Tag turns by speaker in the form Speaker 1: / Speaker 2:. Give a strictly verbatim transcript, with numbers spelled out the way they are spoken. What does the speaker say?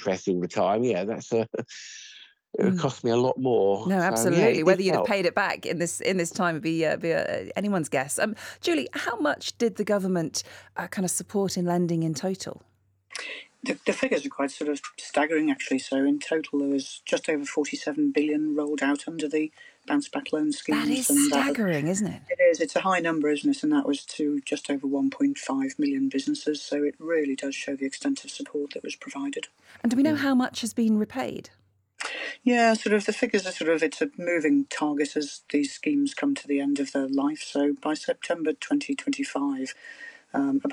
Speaker 1: interest all the time, yeah, that's a it would
Speaker 2: Mm.
Speaker 1: cost me a lot more.
Speaker 2: No,
Speaker 1: So, yeah,
Speaker 2: absolutely.
Speaker 1: it did
Speaker 2: Whether you'd have
Speaker 1: help.
Speaker 2: paid it back in this in this time would be uh, be uh, anyone's guess. Um, Julie, how much did the government uh, kind of support in lending in total?
Speaker 3: The, the figures are quite sort of staggering, actually. So in total, there was just over forty-seven billion rolled out under the bounce back loan
Speaker 2: That
Speaker 3: schemes,
Speaker 2: is
Speaker 3: and that was,
Speaker 2: staggering, isn't it?
Speaker 3: it is. It's a high number, isn't it? And that was to just over one point five million businesses. So it really does show the extent of support that was provided.
Speaker 2: And do we know
Speaker 1: Mm.
Speaker 2: how much has been repaid?
Speaker 3: Yeah, sort of the figures are sort of, it's a moving target as these schemes come to the end of their life. So by September twenty twenty-five, um, about